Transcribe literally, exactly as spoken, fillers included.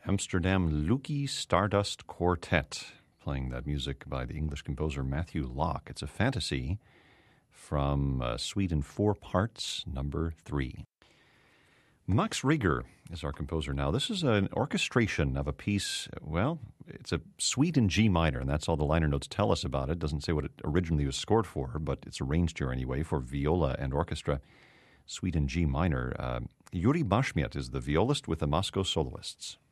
Amsterdam Lukey Stardust Quartet, playing that music by the English composer Matthew Locke. It's a fantasy from uh, Suite in Four Parts, number three. Max Reger is our composer now. This is an orchestration of a piece, well, it's a suite in G minor, and that's all the liner notes tell us about it. Doesn't say what it originally was scored for, but it's arranged here anyway for viola and orchestra. Suite in G minor. Uh, Yuri Bashmiat is the violist with the Moscow Soloists.